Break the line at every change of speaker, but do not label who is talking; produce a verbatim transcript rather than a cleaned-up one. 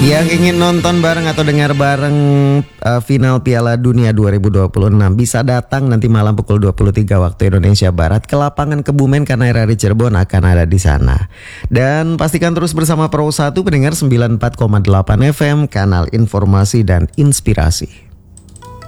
Yang ingin nonton bareng atau dengar bareng uh, final Piala Dunia dua ribu dua puluh enam bisa datang nanti malam pukul dua puluh tiga waktu Indonesia Barat ke lapangan Kebumen karena R R I Cirebon akan ada di sana. Dan pastikan terus bersama Pro satu pendengar sembilan puluh empat koma delapan F M, kanal informasi dan inspirasi.